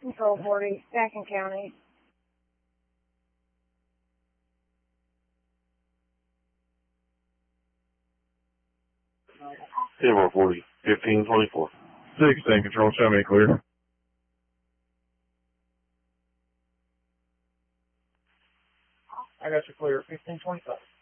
Control 40, Stacking County. Denver 40, 1524. 16, control, show me clear. I got you clear, 1525.